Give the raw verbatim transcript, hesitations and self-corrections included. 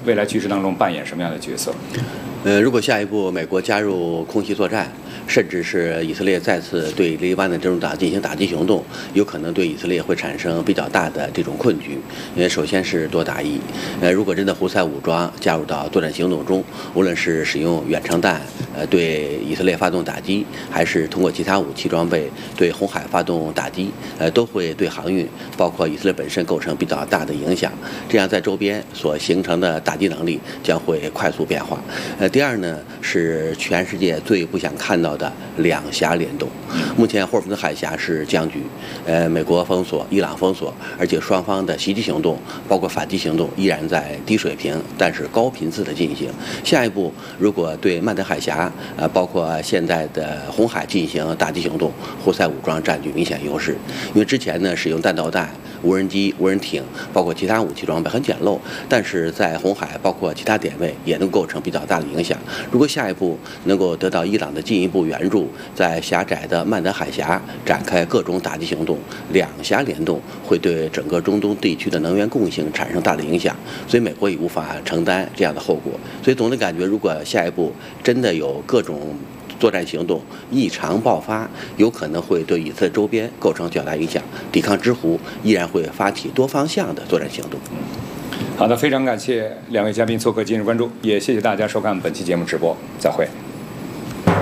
未来局势当中扮演什么样的角色？ 呃，如果下一步美国加入空袭作战，甚至是以色列再次对黎巴嫩真主党进行打击行动，有可能对以色列会产生比较大的这种困局。因为首先是多打一，呃，如果真的胡塞武装加入到作战行动中，无论是使用远程弹呃对以色列发动打击，还是通过其他武器装备对红海发动打击，呃，都会对航运包括以色列本身构成比较大的影响。这样在周边所形成的打击能力将会快速变化。呃，第二呢是全世界最不想看到的两峡联动。目前霍尔木兹海峡是僵局，呃，美国封锁，伊朗封锁，而且双方的袭击行动包括反击行动依然在低水平，但是高频次的进行。下一步如果对曼德海峡呃包括现在的红海进行打击行动，胡塞武装占据明显优势。因为之前呢使用弹道弹、无人机、无人艇，包括其他武器装备很简陋，但是在红海包括其他点位也能构成比较大的影响。如果下一步能够得到伊朗的进一步援助，在狭窄的曼德海峡展开各种打击行动，两峡联动会对整个中东地区的能源供应产生大的影响，所以美国也无法承担这样的后果。所以总的感觉，如果下一步真的有各种作战行动异常爆发，有可能会对以色列周边构成较大影响，抵抗之狐依然会发起多方向的作战行动。 好的，非常感谢两位嘉宾做客今日关注，也谢谢大家收看本期节目直播，再会。